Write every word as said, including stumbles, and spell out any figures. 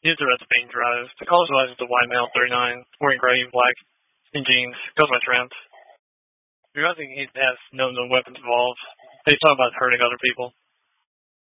He is the red Spain drive. The college license is the white male, thirty-nine, wearing gray, black, and jeans. Goes by tramps. Realizing he has no no weapons involved, they talk about hurting other people.